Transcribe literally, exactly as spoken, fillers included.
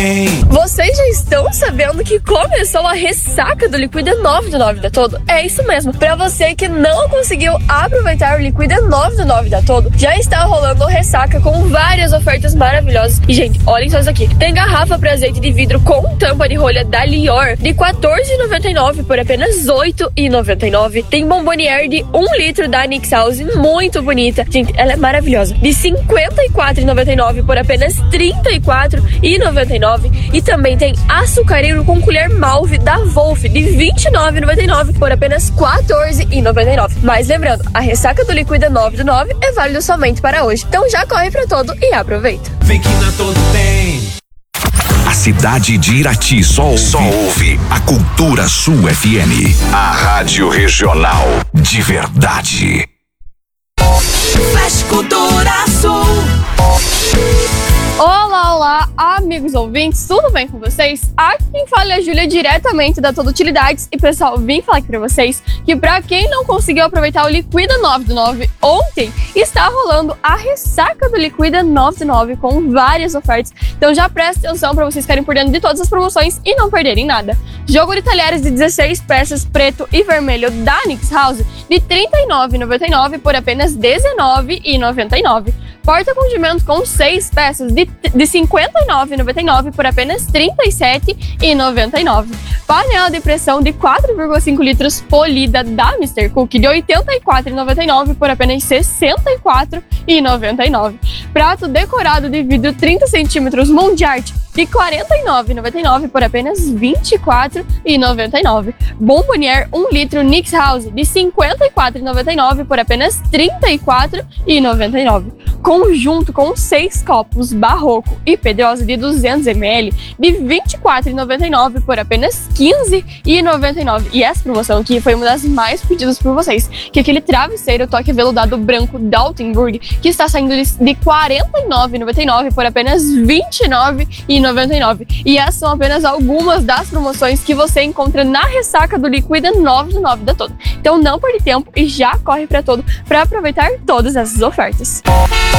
tem. Vocês já estão sabendo que começou a ressaca do Liquida nove do nove da Todo? É isso mesmo. Pra você que não conseguiu aproveitar o Liquida nove do nove da Todo, já está rolando ressaca com várias ofertas maravilhosas. E, gente, olhem só isso aqui. Tem garrafa para azeite de vidro com tampa de rolha da Lior de quatorze reais e noventa e nove centavos por apenas oito reais e noventa e nove centavos. Tem bomboniere de um litro da Nix House, muito bonita. Gente, ela é maravilhosa. De cinquenta e quatro reais e noventa e nove centavos por apenas trinta e quatro reais e noventa e nove centavos. E também tem açucareiro com colher Malve da Wolf de vinte e nove reais e noventa e nove centavos por apenas quatorze reais e noventa e nove centavos. Mas lembrando, a ressaca do Liquida nove do nove é válida somente para hoje. Então já corre pra Todo e aproveita. Vem que na Todo tem. A cidade de Irati só ouve, só ouve a Cultura Sul F M. A rádio regional de verdade. Flash Cultura Sul. Olá, olá, amigos ouvintes, tudo bem com vocês? Aqui quem fala é a Júlia, diretamente da Todo Utilidades. E pessoal, vim falar aqui pra vocês que pra quem não conseguiu aproveitar o Liquida nove do nove ontem, está rolando a ressaca do Liquida nove do nove com várias ofertas. Então já presta atenção pra vocês ficarem por dentro de todas as promoções e não perderem nada. Jogo de talheres de dezesseis peças, preto e vermelho da Nix House de trinta e nove reais e noventa e nove centavos por apenas dezenove reais e noventa e nove centavos. Porta-condimento com seis peças de, de cinquenta e nove reais e noventa e nove centavos por apenas trinta e sete reais e noventa e nove centavos. Panela de pressão de quatro vírgula cinco litros polida da mister Cook de oitenta e quatro reais e noventa e nove centavos por apenas sessenta e quatro reais e noventa e nove centavos. Prato decorado de vidro trinta centímetros Mondiart de quarenta e nove reais e noventa e nove centavos por apenas vinte e quatro reais e noventa e nove centavos. Bombonier um litro Nix House de cinquenta e quatro reais e noventa e nove centavos por apenas trinta e quatro reais e noventa e nove centavos. Conjunto com seis copos Barroco e Pedrosa de duzentos mililitros de vinte e quatro reais e noventa e nove centavos por apenas quinze reais e noventa e nove centavos. E essa promoção aqui foi uma das mais pedidas por vocês, que é aquele travesseiro toque veludado branco da Altenburg, que está saindo de quarenta e nove reais e noventa e nove centavos por apenas vinte e nove reais e noventa e nove centavos. E essas são apenas algumas das promoções que você encontra na ressaca do Liquida nove do nove da Todo. Então não perde tempo e já corre para Todo para aproveitar todas essas ofertas.